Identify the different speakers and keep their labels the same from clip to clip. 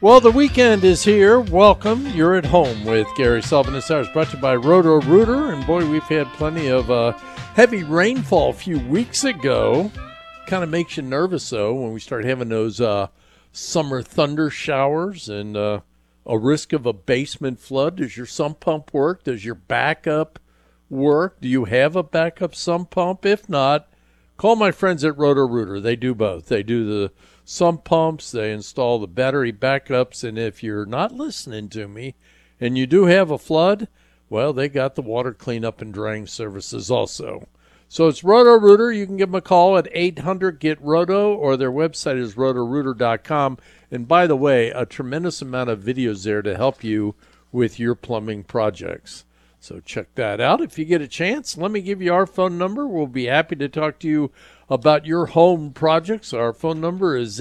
Speaker 1: Well, the weekend is here. Welcome. You're at home with Gary Sullivan. This hour is brought to you by Roto-Rooter. And boy, we've had plenty of heavy rainfall a few weeks ago. Kind of makes you nervous, though, when we start having those summer thunder showers and a risk of a basement flood. Does your sump pump work? Does your backup work? Do you have a backup sump pump? If not, call my friends at Roto-Rooter. They do both. They do the sump pumps, they install the battery backups, and if you're not listening to me and you do have a flood, well, they got the water cleanup and drying services also. So it's Roto-Rooter. You can give them a call at 800-GET-ROTO, or their website is rotorooter.com. And by the way, a tremendous amount of videos there to help you with your plumbing projects. So check that out if you get a chance. Let me give you our phone number. We'll be happy to talk to you about your home projects. Our phone number is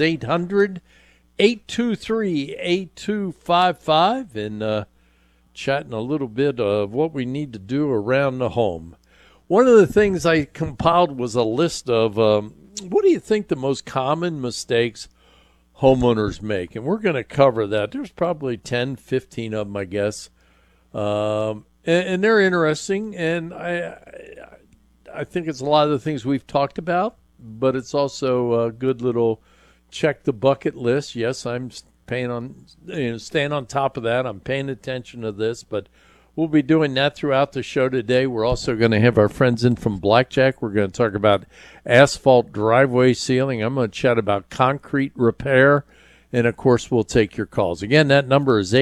Speaker 1: 800-823-8255, and chatting a little bit of what we need to do around the home. One of the things I compiled was a list of what do you think the most common mistakes homeowners make? And we're going to cover that. There's probably 10, 15 of them, I guess. And they're interesting, and I think it's a lot of the things we've talked about, but it's also a good little check the bucket list. Yes, I'm staying on top of that. I'm paying attention to this, but we'll be doing that throughout the show today. We're also going to have our friends in from Blackjack. We're going to talk about asphalt driveway sealing. I'm going to chat about concrete repair. And, of course, we'll take your calls. Again, that number is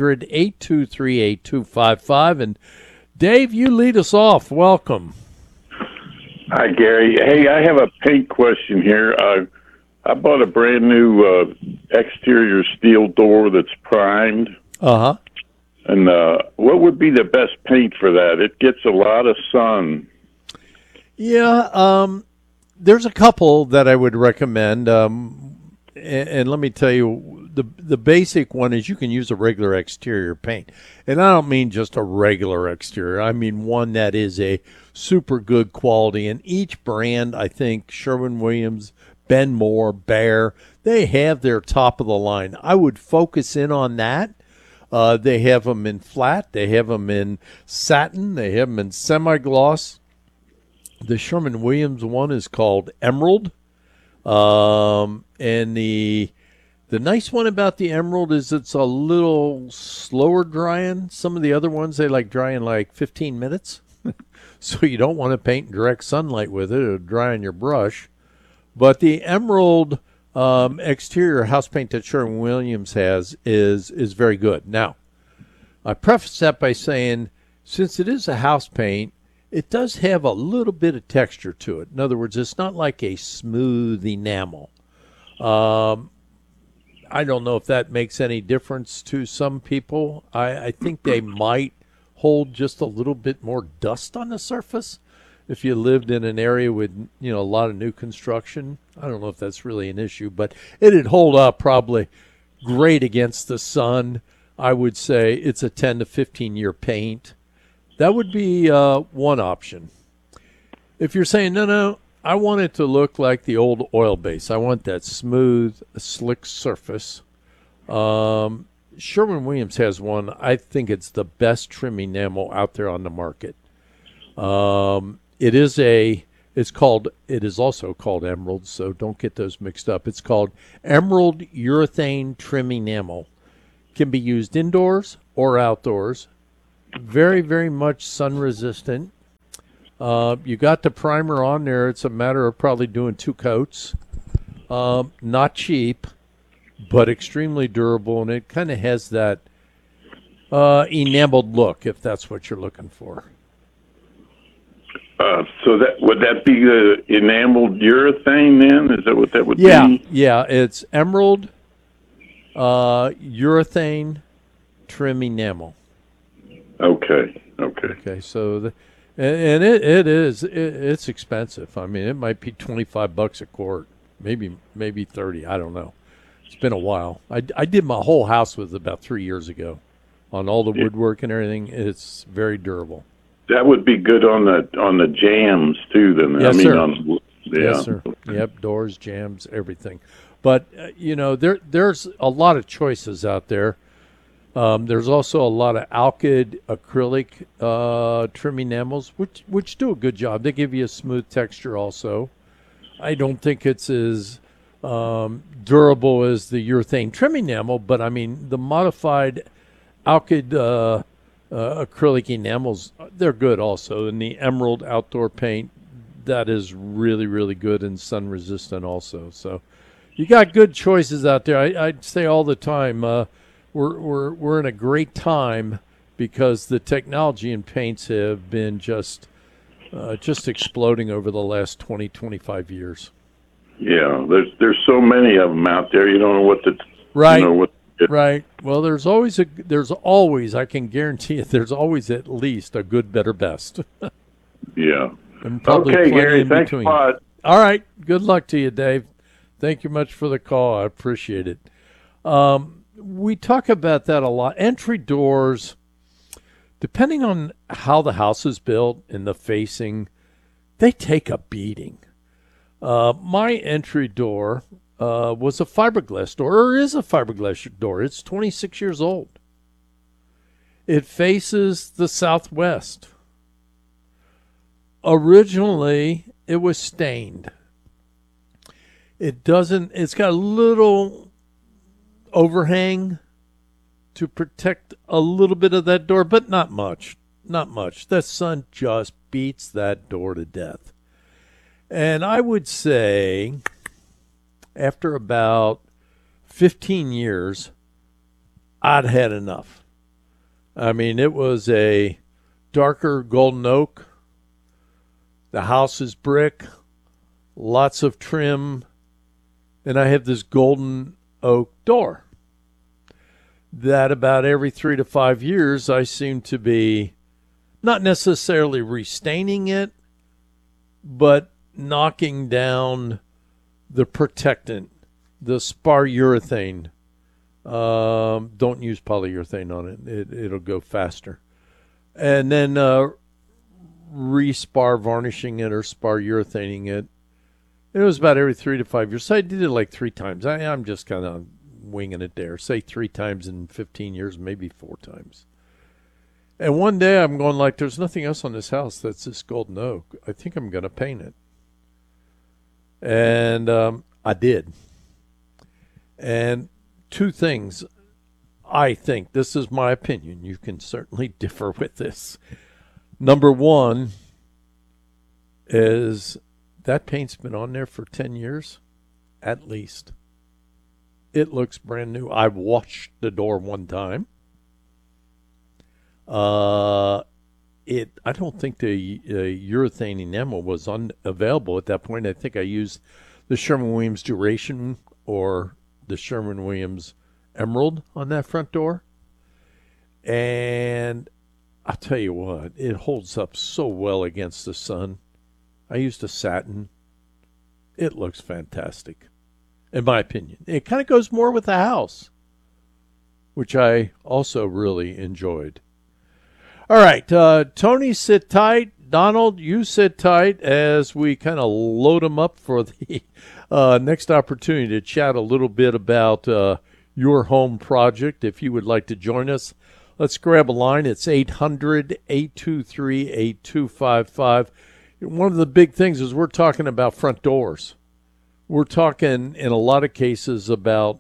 Speaker 1: 800-823-8255. And, Dave, you lead us off. Welcome.
Speaker 2: Hi, Gary. Hey, I have a paint question here. I bought a brand-new exterior steel door that's primed.
Speaker 1: Uh-huh.
Speaker 2: And what would be the best paint for that? It gets a lot of sun.
Speaker 1: Yeah, there's a couple that I would recommend. And let me tell you, the basic one is you can use a regular exterior paint. And I don't mean just a regular exterior. I mean one that is a super good quality. And each brand, I think, Sherwin-Williams, Benmore, Behr, they have their top of the line. I would focus in on that. They have them in flat. They have them in satin. They have them in semi-gloss. The Sherwin-Williams one is called Emerald. And the nice one about the Emerald is it's a little slower drying. Some of the other ones, they like drying like 15 minutes. So you don't want to paint in direct sunlight with it. It'll dry on your brush. But the Emerald exterior house paint that Sherwin-Williams has is very good. Now, I preface that by saying, since it is a house paint, it does have a little bit of texture to it. In other words, it's not like a smooth enamel. I don't know if that makes any difference to some people. I think they might hold just a little bit more dust on the surface if you lived in an area with, a lot of new construction. I don't know if that's really an issue, but it'd hold up probably great against the sun. I would say it's a 10 to 15-year paint. That would be one option. If you're saying, no, I want it to look like the old oil base. I want that smooth, slick surface. Sherwin-Williams has one. I think it's the best trim enamel out there on the market. It is also called Emerald, so don't get those mixed up. It's called Emerald Urethane Trim Enamel. Can be used indoors or outdoors. Very, very much sun resistant. You got the primer on there. It's a matter of probably doing 2 coats. Not cheap, but extremely durable, and it kind of has that enameled look, if that's what you're looking for.
Speaker 2: So would that be the enameled urethane then? Is that what that would be?
Speaker 1: Yeah, it's Emerald urethane trim enamel.
Speaker 2: Okay.
Speaker 1: So it's expensive. I mean, it might be $25 a quart, maybe 30. I don't know. It's been a while. I did my whole house with about 3 years ago, on all the woodwork and everything. It's very durable.
Speaker 2: That would be good on the jams too. Then
Speaker 1: Yes, sir.
Speaker 2: Yeah.
Speaker 1: Yes, sir. Yep, doors, jams, everything. But there's a lot of choices out there. There's also a lot of Alkyd acrylic trim enamels, which do a good job. They give you a smooth texture also. I don't think it's as durable as the urethane trim enamel, but I mean the modified Alkyd acrylic enamels, they're good also. And the Emerald outdoor paint, that is really, really good and sun resistant also. So you got good choices out there. I'd say all the time, we're in a great time because the technology in paints have been just exploding over the last 20, 25 years.
Speaker 2: Yeah, there's so many of them out there. You don't know what to
Speaker 1: right.
Speaker 2: You know what.
Speaker 1: Right. Well, there's always I can guarantee it. There's always at least a good, better, best.
Speaker 2: Yeah.
Speaker 1: And probably
Speaker 2: okay, Gary.
Speaker 1: in
Speaker 2: Thanks
Speaker 1: between.
Speaker 2: a lot.
Speaker 1: All right. Good luck to you, Dave. Thank you much for the call. I appreciate it. We talk about that a lot. Entry doors, depending on how the house is built and the facing, they take a beating. My entry door was a fiberglass door, or is a fiberglass door. It's 26 years old. It faces the southwest. Originally, it was stained. It's got a little overhang to protect a little bit of that door, but not much. Not much. The sun just beats that door to death. And I would say after about 15 years, I'd had enough. I mean, it was a darker golden oak. The house is brick, lots of trim, and I have this golden oak door that about every 3 to 5 years I seem to be not necessarily restaining it, but knocking down the protectant, the spar urethane. Don't use polyurethane on it. It'll go faster. And then respar varnishing it or spar urethaning it. It was about every 3 to 5 years. So I did it like 3 times. I'm just kind of winging it there. Say 3 times in 15 years, maybe 4 times. And one day I'm going like, there's nothing else on this house that's this golden oak. I think I'm going to paint it. And I did. And 2 things. I think, this is my opinion. You can certainly differ with this. Number 1 is that paint's been on there for 10 years, at least. It looks brand new. I've washed the door 1 time. I don't think the urethane enamel was available at that point. I think I used the Sherwin-Williams Duration or the Sherwin-Williams Emerald on that front door. And I'll tell you what, it holds up so well against the sun. I used a satin. It looks fantastic, in my opinion. It kind of goes more with the house, which I also really enjoyed. All right, Tony, sit tight. Donald, you sit tight as we kind of load them up for the next opportunity to chat a little bit about your home project. If you would like to join us, let's grab a line. It's 800-823-8255. One of the big things is we're talking about front doors. We're talking in a lot of cases about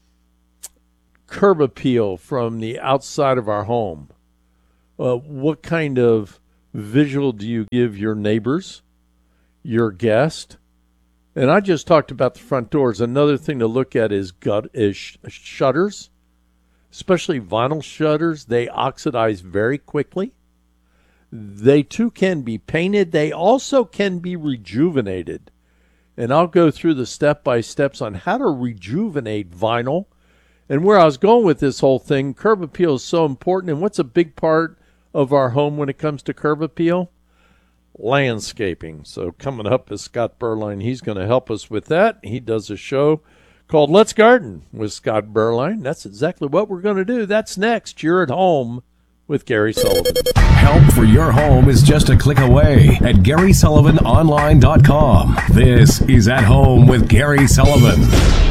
Speaker 1: curb appeal from the outside of our home. What kind of visual do you give your neighbors, your guest? And I just talked about the front doors. Another thing to look at is shutters, especially vinyl shutters. They oxidize very quickly. They too can be painted. They also can be rejuvenated. And I'll go through the step-by-steps on how to rejuvenate vinyl. And where I was going with this whole thing, curb appeal is so important. And what's a big part of our home when it comes to curb appeal? Landscaping. So coming up is Scott Berline. He's going to help us with that. He does a show called Let's Garden with Scott Berline. That's exactly what we're going to do. That's next. You're at home with Gary Sullivan.
Speaker 3: Help for your home is just a click away at GarySullivanOnline.com. This is At Home with Gary Sullivan.